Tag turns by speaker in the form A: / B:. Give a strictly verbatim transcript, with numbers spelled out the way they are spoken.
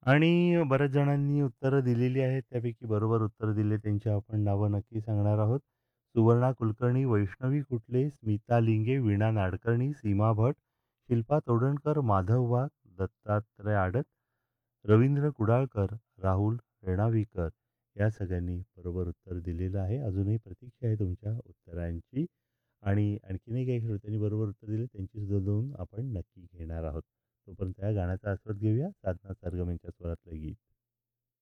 A: आणि बऱ्याच जणांनी उत्तरं दिलेली आहेत. त्यापैकी बरोबर उत्तरं दिले त्यांची आपण नावं नक्की सांगणार आहोत. सुवर्णा कुलकर्णी, वैष्णवी कुठले, स्मिता लिंगे, वीणा नाडकर्णी, सीमा भट, शिल्पा तोडणकर, माधव वाघ, दत्तात्रय आडत, रवींद्र कुडाळकर, राहुल रेणावीकर या सगळ्यांनी बरोबर उत्तर दिलेलं आहे. अजूनही प्रतीक्षा आहे तुमच्या उत्तरांची आणि आणखीनही काही श्रोत्यांनी बरोबर उत्तर दिले त्यांची सुद्धा नोंद आपण नक्की घेणार आहोत. तोपर्यंत या गाण्याचा आस्वाद घेऊया. साधना सरगम यांच्या स्वरातलं गीत.